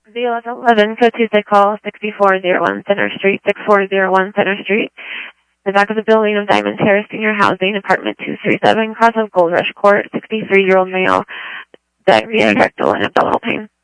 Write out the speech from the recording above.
Zero 11 code Tuesday call 6401 Center Street, 6401 Center Street. The back of the building of Diamond Terrace Senior Housing, apartment 237, cross of Gold Rush Court, 63-year-old male, diarrhea, rectal, and abdominal pain.